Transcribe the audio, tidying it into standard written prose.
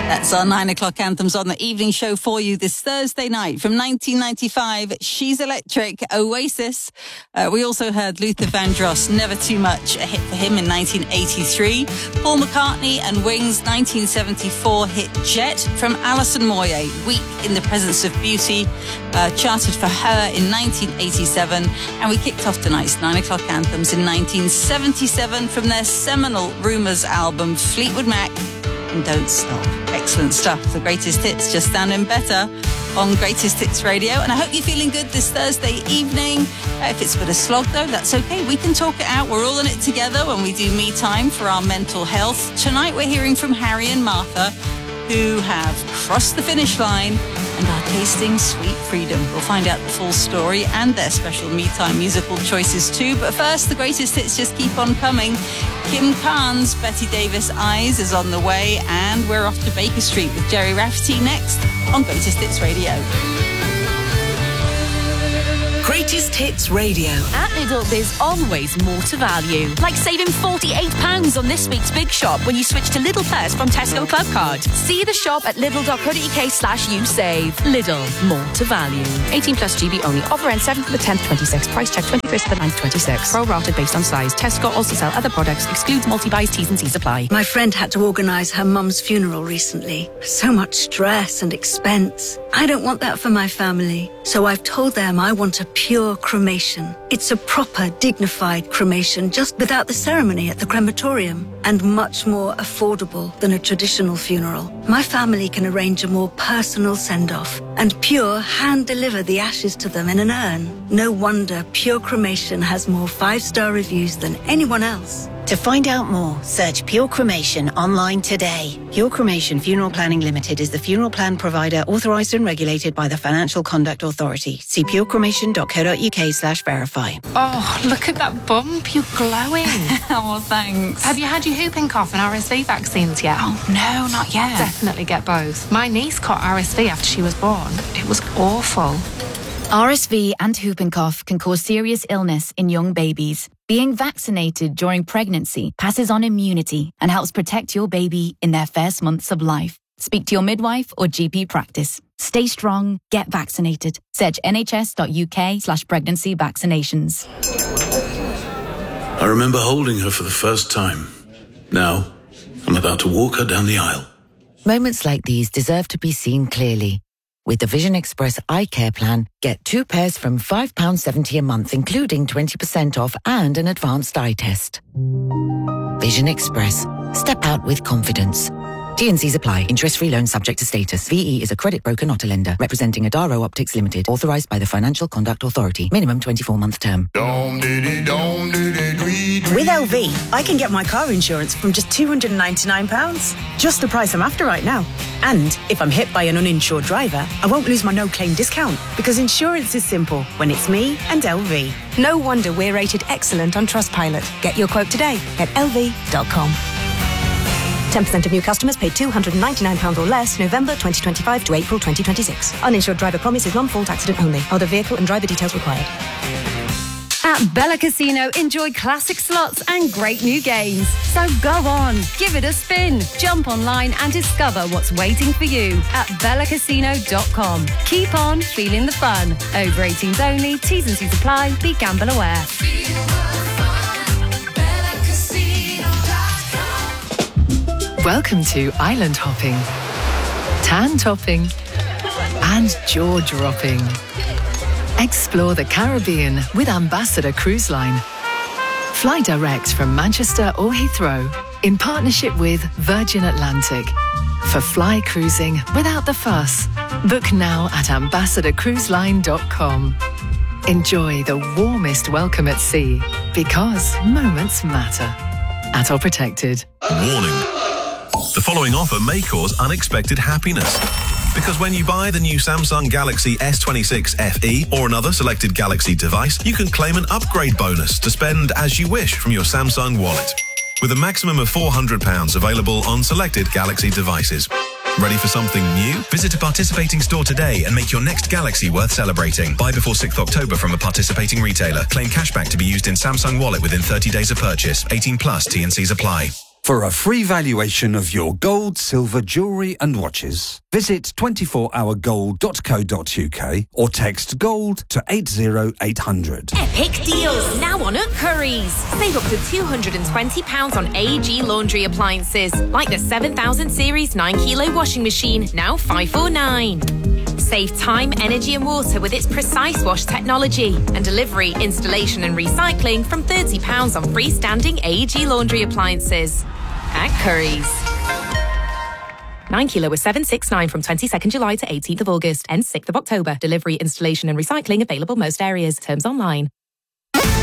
That's our 9 o'clock anthems on the evening show for you this Thursday night. From 1995, She's Electric, Oasis. We also heard Luther Vandross, Never Too Much, a hit for him in 1983. Paul McCartney and Wings' 1974 hit Jet. From Alison Moyet, Weak in the Presence of Beauty, charted for her in 1987. And we kicked off tonight's 9 o'clock anthems in 1977 from their seminal Rumours album, Fleetwood Mac and Don't Stop. Excellent stuff. The greatest hits just sounding better on Greatest Hits Radio. And I hope you're feeling good this Thursday evening. If it's a bit of slog, though, that's okay. We can talk it out. We're all in it together when we do Me Time for our mental health. Tonight, we're hearing from Harry and Martha, who have crossed the finish line and are tasting sweet freedom. We'll find out the full story and their special Me Time musical choices too. But first, the greatest hits just keep on coming. Kim Carnes' Betty Davis Eyes is on the way, and we're off to Baker Street with Jerry Rafferty next on Greatest Hits Radio. Greatest Hits Radio. At Lidl, there's always more to value. Like saving £48 on this week's Big Shop when you switch to Lidl Plus from Tesco Club Card. See the shop at lidl.co.uk/usave. Lidl, more to value. 18 plus GB only. Offer ends 7th to the 10th, 26. Price check 21st to the 9th, 26. Pro-rated based on size. Tesco also sell other products. Excludes multi-buys, T's and C's apply. My friend had to organise her mum's funeral recently. So much stress and expense. I don't want that for my family. So I've told them I want a pure cremation. It's a proper, dignified cremation, just without the ceremony at the crematorium, and much more affordable than a traditional funeral. My family can arrange a more personal send-off, and Pure hand-deliver the ashes to them in an urn. No wonder Pure Cremation has more 5-star reviews than anyone else. To find out more, search Pure Cremation online today. Pure Cremation Funeral Planning Limited is the funeral plan provider authorised and regulated by the Financial Conduct Authority. See purecremation.co.uk/verify. Oh, look at that bump. You're glowing. Oh, thanks. Have you had your whooping cough and RSV vaccines yet? Oh, no, not yet. Definitely get both. My niece caught RSV after she was born. It was awful. RSV and whooping cough can cause serious illness in young babies. Being vaccinated during pregnancy passes on immunity and helps protect your baby in their first months of life. Speak to your midwife or GP practice. Stay strong, get vaccinated. Search nhs.uk/pregnancy vaccinations. I remember holding her for the first time. Now, I'm about to walk her down the aisle. Moments like these deserve to be seen clearly. With the Vision Express Eye Care Plan, get 2 pairs from £5.70 a month, including 20% off and an advanced eye test. Vision Express. Step out with confidence. T&Cs apply. Interest-free loan subject to status. VE is a credit broker, not a lender. Representing Adaro Optics Limited. Authorised by the Financial Conduct Authority. Minimum 24-month term. With LV, I can get my car insurance from just £299. Just the price I'm after right now. And if I'm hit by an uninsured driver, I won't lose my no-claim discount. Because insurance is simple when it's me and LV. No wonder we're rated excellent on Trustpilot. Get your quote today at lv.com. 10% of new customers paid £299 or less November 2025 to April 2026. Uninsured driver promise is non-fault accident only. Other vehicle and driver details required. At Bella Casino, enjoy classic slots and great new games. So go on, give it a spin. Jump online and discover what's waiting for you at bellacasino.com. Keep on feeling the fun. Over 18s only, T's and C's apply. Be gamble aware. Welcome to island hopping, tan topping, and jaw dropping. Explore the Caribbean with Ambassador Cruise Line. Fly direct from Manchester or Heathrow in partnership with Virgin Atlantic. For fly cruising without the fuss, book now at ambassadorcruiseline.com. Enjoy the warmest welcome at sea because moments matter. At or protected. Warning. The following offer may cause unexpected happiness. Because when you buy the new Samsung Galaxy S26 FE or another selected Galaxy device, you can claim an upgrade bonus to spend as you wish from your Samsung wallet. With a maximum of £400 available on selected Galaxy devices. Ready for something new? Visit a participating store today and make your next Galaxy worth celebrating. Buy before 6th October from a participating retailer. Claim cashback to be used in Samsung wallet within 30 days of purchase. 18 plus T&Cs apply. For a free valuation of your gold, silver, jewellery and watches, visit 24hourgold.co.uk or text GOLD to 80800. Epic deals now on at Currys. Save up to £220 on AEG laundry appliances, like the 7000 series 9 kilo washing machine, now $549. Save time, energy and water with its Precise Wash technology, and delivery, installation and recycling from £30 on freestanding AEG laundry appliances. At Currys. 9 kilo was $769 from 22nd July to 18th of August. Ends 6th of October. Delivery, installation and recycling available most areas. Terms online.